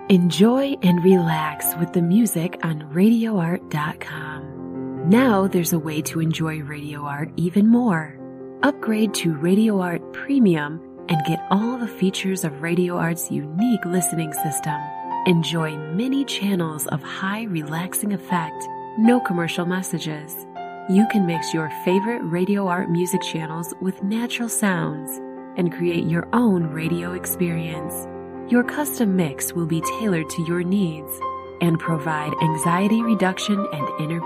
Enjoy and relax with the music on RadioArt.com. Now there's a way to enjoy Radio Art even more. Upgrade to Radio Art Premium and get all the features of Radio Art's unique listening system. Enjoy many channels of high relaxing effect, no commercial messages. You can mix your favorite Radio Art music channels with natural sounds and create your own radio experience. Your custom mix will be tailored to your needs and provide anxiety reduction and inner